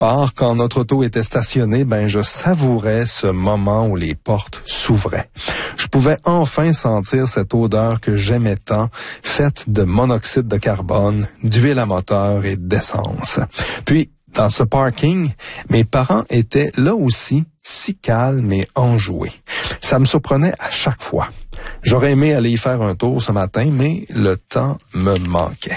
Or, quand notre auto était stationnée, je savourais ce moment où les portes s'ouvraient. Je pouvais enfin sentir cette odeur que j'aimais tant, faite de monoxyde de carbone, d'huile à moteur et d'essence. Puis, dans ce parking, mes parents étaient là aussi si calmes et enjoués. Ça me surprenait à chaque fois. J'aurais aimé aller y faire un tour ce matin, mais le temps me manquait.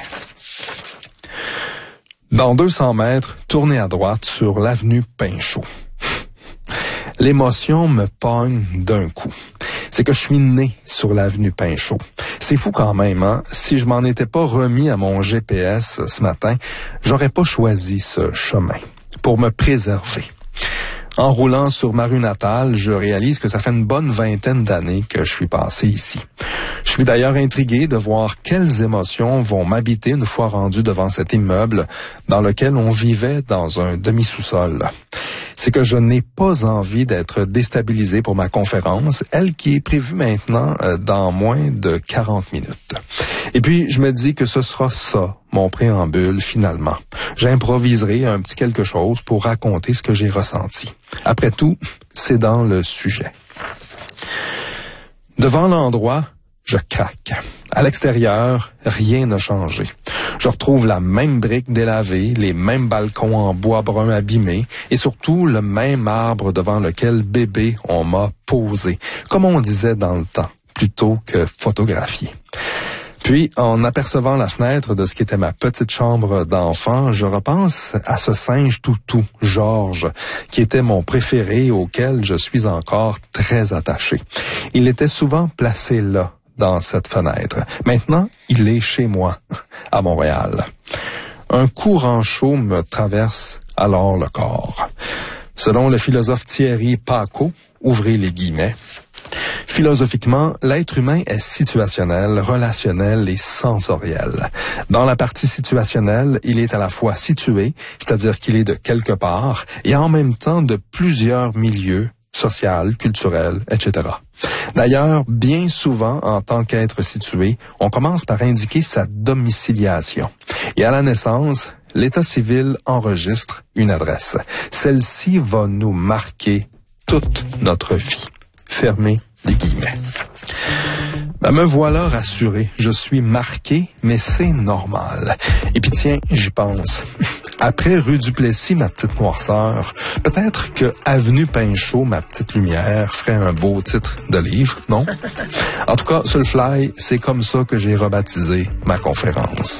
Dans 200 mètres, tournez à droite sur l'avenue Pinchot. L'émotion me pogne d'un coup. C'est que je suis né sur l'avenue Pinchot. C'est fou quand même, hein? Si je m'en étais pas remis à mon GPS ce matin, j'aurais pas choisi ce chemin pour me préserver. En roulant sur ma rue natale, je réalise que ça fait une bonne vingtaine d'années que je suis passé ici. Je suis d'ailleurs intrigué de voir quelles émotions vont m'habiter une fois rendu devant cet immeuble dans lequel on vivait dans un demi-sous-sol. C'est que je n'ai pas envie d'être déstabilisé pour ma conférence, elle qui est prévue maintenant dans moins de 40 minutes. Et puis, je me dis que ce sera ça, mon préambule, finalement. J'improviserai un petit quelque chose pour raconter ce que j'ai ressenti. Après tout, c'est dans le sujet. Devant l'endroit, je craque. À l'extérieur, rien n'a changé. Je retrouve la même brique délavée, les mêmes balcons en bois brun abîmés et surtout le même arbre devant lequel bébé on m'a posé, comme on disait dans le temps, plutôt que photographié. Puis, en apercevant la fenêtre de ce qui était ma petite chambre d'enfant, je repense à ce singe toutou, Georges, qui était mon préféré auquel je suis encore très attaché. Il était souvent placé là, dans cette fenêtre. Maintenant, il est chez moi, à Montréal. Un courant chaud me traverse alors le corps. Selon le philosophe Thierry Paco, ouvrez les guillemets, philosophiquement, l'être humain est situationnel, relationnel et sensoriel. Dans la partie situationnelle, il est à la fois situé, c'est-à-dire qu'il est de quelque part, et en même temps de plusieurs milieux, social, culturel, etc. D'ailleurs, bien souvent, en tant qu'être situé, on commence par indiquer sa domiciliation. Et à la naissance, l'état civil enregistre une adresse. Celle-ci va nous marquer toute notre vie. Fermez les guillemets. Me voilà rassuré. Je suis marqué, mais c'est normal. Et puis tiens, j'y pense. Après rue Duplessis, ma petite noirceur, peut-être que Avenue Pinchot, ma petite lumière, ferait un beau titre de livre, non? En tout cas, sur le fly, c'est comme ça que j'ai rebaptisé ma conférence.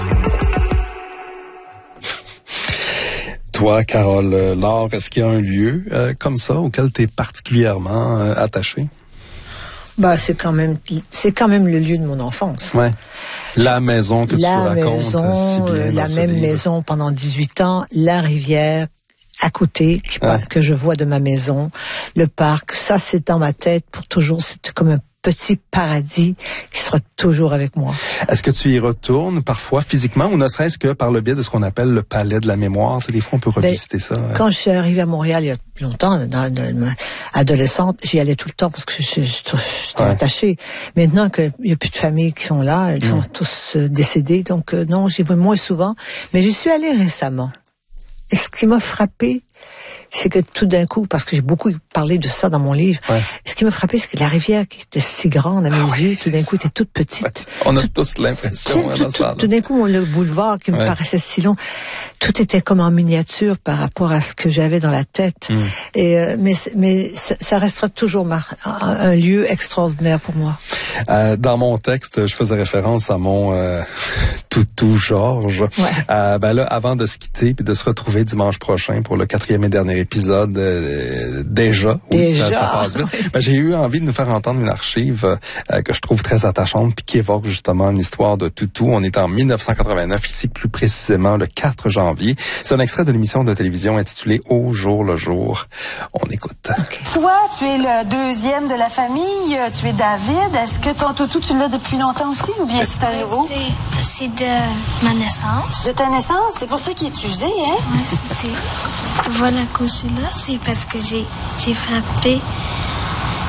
Toi, Carole Laure, est-ce qu'il y a un lieu comme ça auquel tu es particulièrement attaché? C'est quand même le lieu de mon enfance. Ouais. La maison que tu racontes si bien. La même maison pendant 18 ans, la rivière à côté que je vois de ma maison, le parc, ça c'est dans ma tête pour toujours, c'est comme un petit paradis qui sera toujours avec moi. Est-ce que tu y retournes parfois physiquement ou ne serait-ce que par le biais de ce qu'on appelle le palais de la mémoire? Des fois, on peut revisiter ça. Quand je suis arrivée à Montréal il y a longtemps, adolescente, j'y allais tout le temps parce que j'étais attachée. Maintenant qu'il n'y a plus de familles qui sont là, ils sont tous décédés, donc non, j'y vais moins souvent. Mais j'y suis allée récemment. Et ce qui m'a frappée, c'est que tout d'un coup, parce que j'ai beaucoup parlé de ça dans mon livre, ce qui m'a frappé, c'est que la rivière qui était si grande à mes yeux, tout d'un coup était toute petite. Ouais, on a tous l'impression. Tout d'un coup, le boulevard qui me paraissait si long, tout était comme en miniature par rapport à ce que j'avais dans la tête. Et mais ça restera toujours un lieu extraordinaire pour moi. Dans mon texte, je faisais référence à mon toutou Georges. Là, avant de se quitter puis de se retrouver dimanche prochain pour le 4e et dernier épisode, déjà. Ça passe vite. J'ai eu envie de nous faire entendre une archive que je trouve très attachante puis qui évoque justement l'histoire de toutou. On est en 1989, ici plus précisément le 4 janvier. C'est un extrait de l'émission de télévision intitulée Au jour le jour. On écoute. Okay. Toi, tu es le deuxième de la famille, tu es David. Est-ce que ton toutou, tu l'as depuis longtemps aussi ou bien c'est un nouveau? C'est de ma naissance. De ta naissance? C'est pour ça qu'il est usé, hein? Oui, voilà, là, c'est parce que j'ai frappé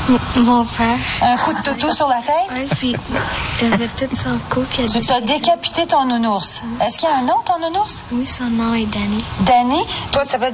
Mon père. Un coup de toutou sur la tête? Oui, puis il avait toute son cou qui a Tu t'as déchiré. décapité ton nounours. Est-ce qu'il y a un nom, ton nounours? Oui, son nom est Danny. Danny, toi, tu s'appelles